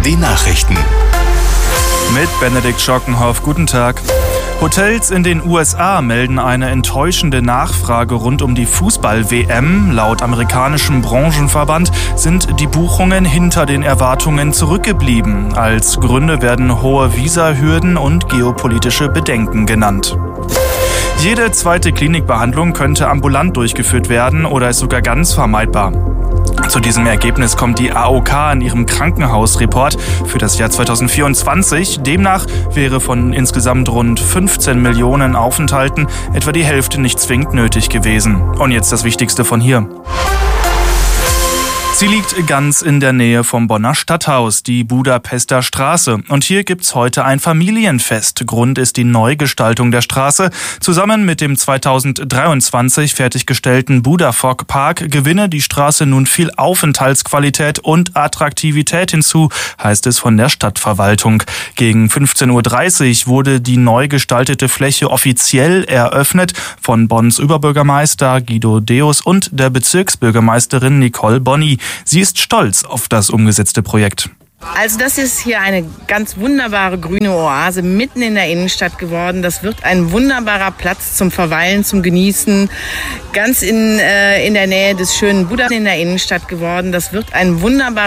Die Nachrichten. Mit Benedikt Schockenhoff, guten Tag. Hotels in den USA melden eine enttäuschende Nachfrage rund um die Fußball-WM. Laut amerikanischem Branchenverband sind die Buchungen hinter den Erwartungen zurückgeblieben. Als Gründe werden hohe Visahürden und geopolitische Bedenken genannt. Jede zweite Klinikbehandlung könnte ambulant durchgeführt werden oder ist sogar ganz vermeidbar. Zu diesem Ergebnis kommt die AOK in ihrem Krankenhausreport für das Jahr 2024. Demnach wäre von insgesamt rund 15 Millionen Aufenthalten etwa die Hälfte nicht zwingend nötig gewesen. Und jetzt das Wichtigste von hier. Sie liegt ganz in der Nähe vom Bonner Stadthaus, die Budapester Straße. Und hier gibt's heute ein Familienfest. Grund ist die Neugestaltung der Straße. Zusammen mit dem 2023 fertiggestellten Budafok Park gewinne die Straße nun viel Aufenthaltsqualität und Attraktivität hinzu, heißt es von der Stadtverwaltung. Gegen 15:30 Uhr wurde die neu gestaltete Fläche offiziell eröffnet von Bonns Überbürgermeister Guido Deus und der Bezirksbürgermeisterin Nicole Bonny. Sie ist stolz auf das umgesetzte Projekt. Also das ist hier eine ganz wunderbare grüne Oase mitten in der Innenstadt geworden. Das wird ein wunderbarer Platz zum Verweilen, zum Genießen. Ganz in der Nähe des schönen Buda in der Innenstadt geworden. Das wird ein wunderbarer